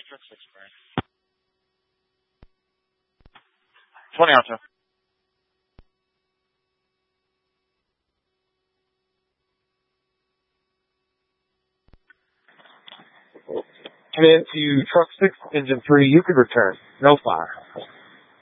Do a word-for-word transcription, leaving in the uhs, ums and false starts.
Truck six, Brian. twenty Alto. Come in to Truck six, Engine three, you can return. No fire.